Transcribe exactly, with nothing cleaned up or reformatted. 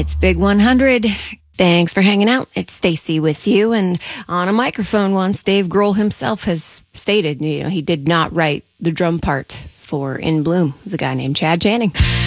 It's Big one hundred. Thanks for hanging out. It's Stacy with you. And on a microphone once, Dave Grohl himself has stated, you know, he did not write the drum part for In Bloom. It was a guy named Chad Channing.